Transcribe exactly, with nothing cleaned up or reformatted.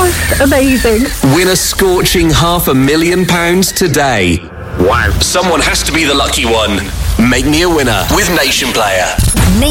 just amazing. Win a scorching half a million pounds today. Wow. Someone has to be the lucky one. Make me a winner with Nation Player.